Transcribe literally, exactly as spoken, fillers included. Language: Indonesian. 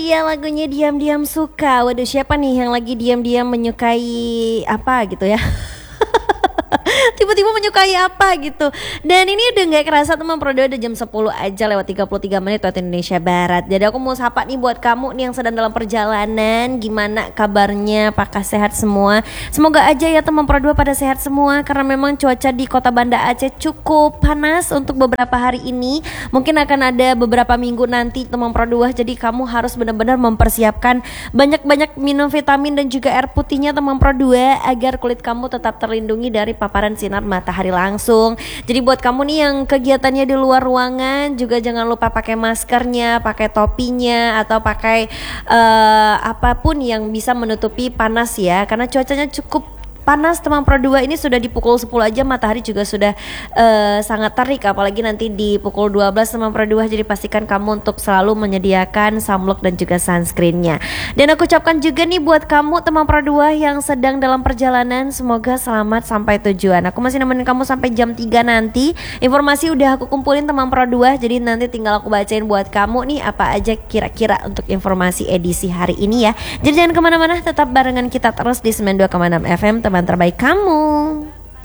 dia lagunya Diam-Diam Suka. Waduh, siapa nih yang lagi diam-diam menyukai apa gitu ya? Tiba-tiba menyukai apa gitu. Dan ini udah gak kerasa teman Prodo, udah jam sepuluh aja lewat tiga puluh tiga menit waktu Indonesia Barat. Jadi aku mau sapa nih buat kamu nih yang sedang dalam perjalanan. Gimana kabarnya? Apakah sehat semua? Semoga aja ya teman Prodo pada sehat semua. Karena memang cuaca di kota Banda Aceh cukup panas untuk beberapa hari ini. Mungkin akan ada beberapa minggu nanti teman Prodo. Jadi kamu harus benar-benar mempersiapkan banyak-banyak minum vitamin dan juga air putihnya teman Prodo, agar kulit kamu tetap terlindungi dari paparan sinar matahari langsung. Jadi buat kamu nih yang kegiatannya di luar ruangan juga jangan lupa pakai maskernya, pakai topinya, atau pakai uh, apapun yang bisa menutupi panas ya, karena cuacanya cukup panas teman Pro dua. Ini sudah di pukul sepuluh aja matahari juga sudah uh, sangat terik, apalagi nanti di pukul dua belas teman Pro dua. Jadi pastikan kamu untuk selalu menyediakan sunblock dan juga sunscreennya. Dan aku ucapkan juga nih buat kamu teman Pro dua yang sedang dalam perjalanan, semoga selamat sampai tujuan. Aku masih nemenin kamu sampai jam tiga nanti. Informasi udah aku kumpulin teman Pro dua, jadi nanti tinggal aku bacain buat kamu nih apa aja kira-kira untuk informasi edisi hari ini ya. Jadi jangan kemana-mana, tetap barengan kita terus di sembilan puluh dua koma enam F M, teman terbaik kamu.